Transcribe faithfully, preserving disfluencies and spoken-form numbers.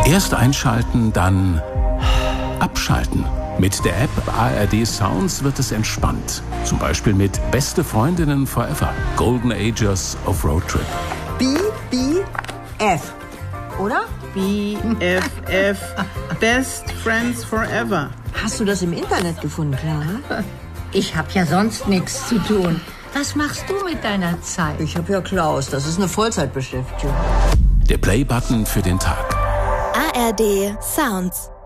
Erst einschalten, dann abschalten. Mit der App A R D Sounds wird es entspannt. Zum Beispiel mit Beste Freundinnen Forever. Golden Ages of Road Trip. B B F, oder? B F F. Best Friends Forever. Hast du das im Internet gefunden, Clara? Ich hab ja sonst nichts zu tun. Was machst du mit deiner Zeit? Ich hab ja Klaus, das ist eine Vollzeitbeschäftigung. Der Play-Button für den Tag. A R D Sounds.